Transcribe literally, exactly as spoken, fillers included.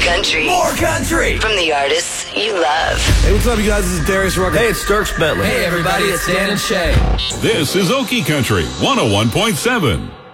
country. More country. From the artists you love. Hey, what's up, you guys? This is Darius Rucker. Hey, it's Dierks Bentley. Hey, everybody, it's Dan and Shay. This is Okie Country one oh one point seven.